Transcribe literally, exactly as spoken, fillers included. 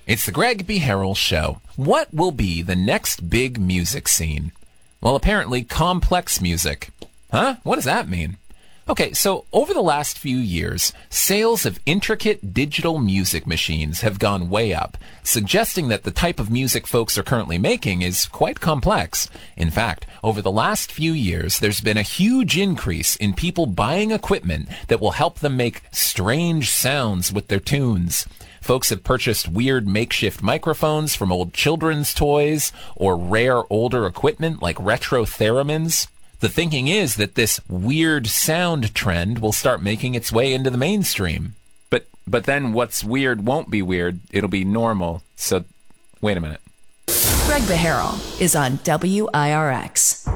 It's the Greg B. Harrell Show. What will be the next big music scene? Well, apparently complex music. Huh? What does that mean? Okay, so over the last few years, sales of intricate digital music machines have gone way up, suggesting that the type of music folks are currently making is quite complex. In fact, over the last few years, there's been a huge increase in people buying equipment that will help them make strange sounds with their tunes. Folks have purchased weird makeshift microphones from old children's toys or rare older equipment like retro theremins. The thinking is that this weird sound trend will start making its way into the mainstream. But but then what's weird won't be weird. It'll be normal. So wait a minute. Greg Beharrell is on W I R X.